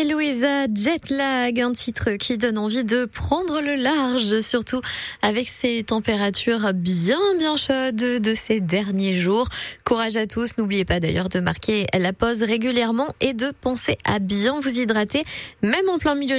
Louisa, Jetlag, un titre qui donne envie de prendre le large, surtout avec ces températures bien chaudes de ces derniers jours. Courage à tous, n'oubliez pas d'ailleurs de marquer la pause régulièrement et de penser à bien vous hydrater, même en plein milieu